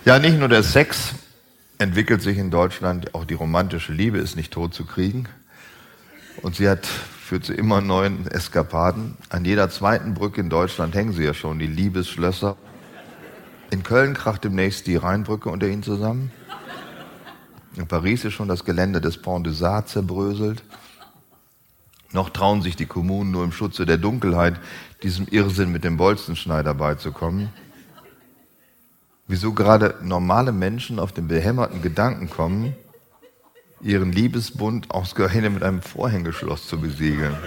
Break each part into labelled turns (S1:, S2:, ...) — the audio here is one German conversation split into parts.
S1: Ja, nicht nur der Sex entwickelt sich in Deutschland, auch die romantische Liebe ist nicht tot zu kriegen. Und führt zu immer neuen Eskapaden. An jeder zweiten Brücke in Deutschland hängen sie ja schon, die Liebesschlösser. In Köln kracht demnächst die Rheinbrücke unter ihnen zusammen. In Paris ist schon das Gelände des Pont des Arts zerbröselt. Noch trauen sich die Kommunen nur im Schutze der Dunkelheit, diesem Irrsinn mit dem Bolzenschneider beizukommen. Wieso gerade normale Menschen auf den behämmerten Gedanken kommen, ihren Liebesbund ausgerechnet mit einem Vorhängeschloss zu besiegeln.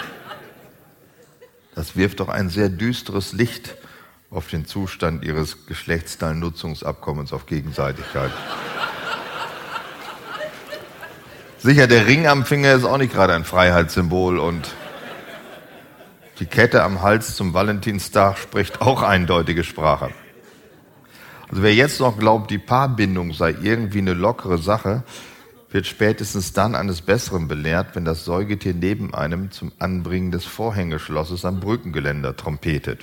S1: Das wirft doch ein sehr düsteres Licht auf den Zustand ihres Geschlechtsteilnutzungsabkommens auf Gegenseitigkeit. Sicher, der Ring am Finger ist auch nicht gerade ein Freiheitssymbol und die Kette am Hals zum Valentinstag spricht auch eindeutige Sprache. Also wer jetzt noch glaubt, die Paarbindung sei irgendwie eine lockere Sache, wird spätestens dann eines Besseren belehrt, wenn das Säugetier neben einem zum Anbringen des Vorhängeschlosses am Brückengeländer trompetet.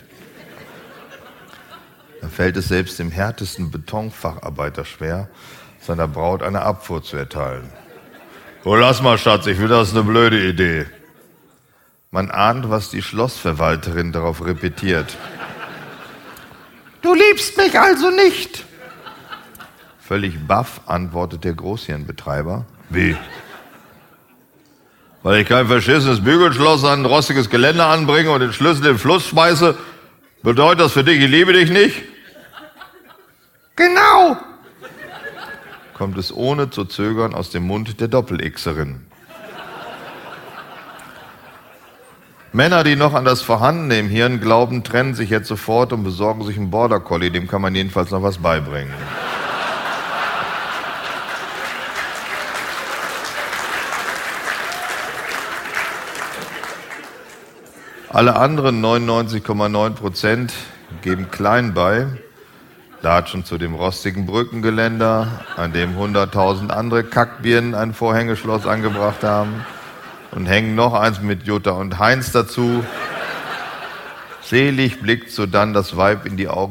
S1: Da fällt es selbst dem härtesten Betonfacharbeiter schwer, seiner Braut eine Abfuhr zu erteilen. Oh, lass mal, Schatz, ich finde das eine blöde Idee. Man ahnt, was die Schlossverwalterin darauf repetiert. Du liebst mich also nicht? Völlig baff antwortet der Großhirnbetreiber. Wie? Weil ich kein verschissenes Bügelschloss an ein rostiges Geländer anbringe und den Schlüssel in den Fluss schmeiße, bedeutet das für dich, ich liebe dich nicht? Genau! Kommt es ohne zu zögern aus dem Mund der Doppel-Xerin. Männer, die noch an das Vorhandene im Hirn glauben, trennen sich jetzt sofort und besorgen sich einen Border Collie, dem kann man jedenfalls noch was beibringen. Alle anderen 99,9% geben klein bei, latschen zu dem rostigen Brückengeländer, an dem 100.000 andere Kackbirnen ein Vorhängeschloss angebracht haben und hängen noch eins mit Jutta und Heinz dazu. Selig blickt sodann das Weib in die Augen